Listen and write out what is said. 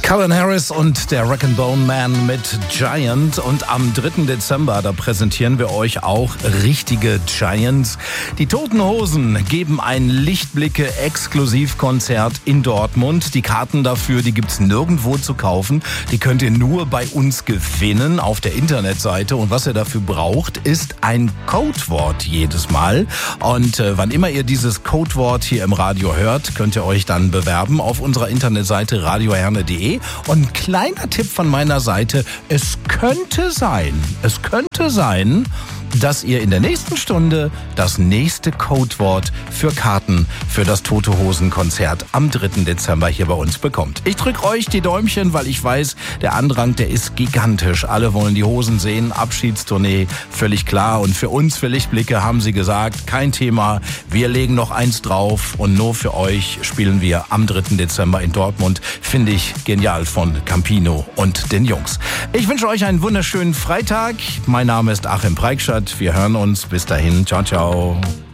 Calvin Harris und der Rock'n'Bone Man mit Giant. Und am 3. Dezember, da präsentieren wir euch auch richtige Giants. Die Toten Hosen geben ein Lichtblicke-Exklusivkonzert in Dortmund. Die Karten dafür, die gibt's nirgendwo zu kaufen. Die könnt ihr nur bei uns gewinnen auf der Internetseite. Und was ihr dafür braucht, ist ein Codewort jedes Mal. Und wann immer ihr dieses Codewort hier im Radio hört, könnt ihr euch dann bewerben auf unserer Internetseite radioherne.de. Und ein kleiner Tipp von meiner Seite, es könnte sein, dass ihr in der nächsten Stunde das nächste Codewort für Karten für das Tote Hosen Konzert am 3. Dezember hier bei uns bekommt. Ich drücke euch die Däumchen, weil ich weiß, der Andrang, der ist gigantisch. Alle wollen die Hosen sehen, Abschiedstournee, völlig klar. Und für uns, für Lichtblicke, haben sie gesagt, kein Thema, wir legen noch eins drauf und nur für euch spielen wir am 3. Dezember in Dortmund. Finde ich genial von Campino und den Jungs. Ich wünsche euch einen wunderschönen Freitag. Mein Name ist Achim Preikschat. Wir hören uns. Bis dahin. Ciao, ciao.